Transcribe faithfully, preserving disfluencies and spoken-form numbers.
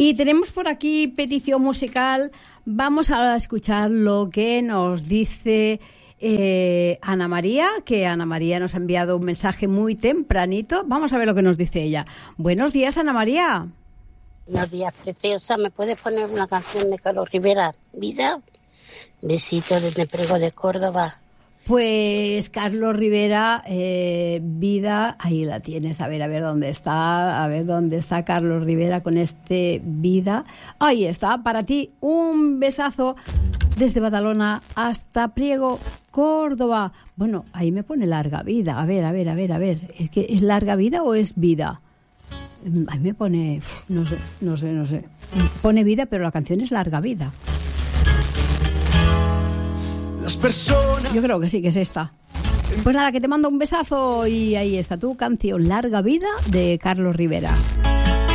Y tenemos por aquí petición musical. Vamos a escuchar lo que nos dice eh, Ana María, que Ana María nos ha enviado un mensaje muy tempranito. Vamos a ver lo que nos dice ella. Buenos días, Ana María. Buenos días, preciosa. ¿Me puedes poner una canción de Carlos Rivera? ¿Vida? Besito desde Priego de Córdoba. Pues Carlos Rivera, eh, Vida, ahí la tienes, a ver, a ver dónde está, a ver dónde está Carlos Rivera con este Vida. Ahí está, para ti un besazo desde Badalona hasta Priego, Córdoba. Bueno, ahí me pone Larga Vida, a ver, a ver, a ver, a ver, ¿es que es Larga Vida o es Vida? Ahí me pone, no sé, no sé, no sé, pone Vida, pero la canción es Larga Vida. Las personas. Yo creo que sí, que es esta. Pues nada, que te mando un besazo y ahí está tu canción Larga Vida de Carlos Rivera.